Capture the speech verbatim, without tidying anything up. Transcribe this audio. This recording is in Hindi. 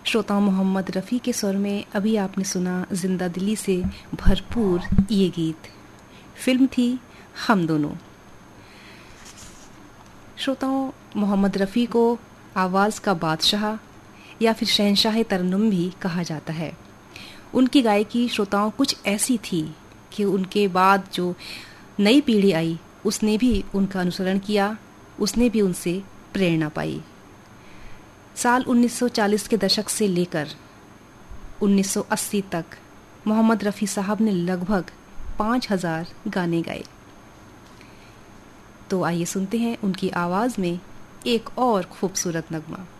श्रोताओं, मोहम्मद रफ़ी के स्वर में अभी आपने सुना जिंदा दिली से भरपूर ये गीत। फिल्म थी हम दोनों। श्रोताओं, मोहम्मद रफ़ी को आवाज़ का बादशाह या फिर शहंशाह तरन्नुम भी कहा जाता है। उनकी गायकी श्रोताओं कुछ ऐसी थी कि उनके बाद जो नई पीढ़ी आई उसने भी उनका अनुसरण किया, उसने भी उनसे प्रेरणा पाई। साल उन्नीस सौ चालीस के दशक से लेकर उन्नीस सौ अस्सी तक मोहम्मद रफ़ी साहब ने लगभग पाँच हज़ार गाने गाए। तो आइए सुनते हैं उनकी आवाज़ में एक और खूबसूरत नगमा।